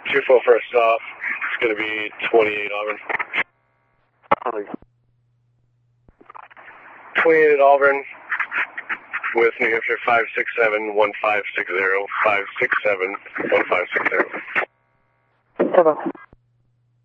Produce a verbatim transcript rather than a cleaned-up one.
two four first off. It's going to be twenty-eight Auburn. twenty-eight Auburn with New Hampshire five six seven one five six zero, five six seven one five six zero. Over.